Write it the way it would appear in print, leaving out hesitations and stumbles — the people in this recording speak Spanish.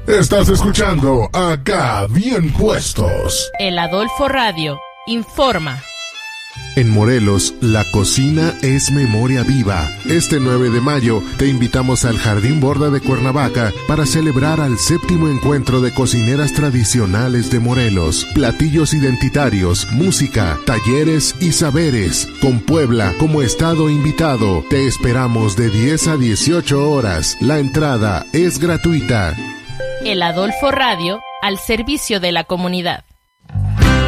Estás escuchando Acá Bien Puestos. El Adolfo Radio informa. En Morelos, la cocina es memoria viva. Este 9 de mayo te invitamos al Jardín Borda de Cuernavaca para celebrar al 7º encuentro de cocineras tradicionales de Morelos. Platillos identitarios, música, talleres y saberes. Con Puebla como estado invitado. Te esperamos de 10 a 18 horas. La entrada es gratuita. El Adolfo Radio al servicio de la comunidad.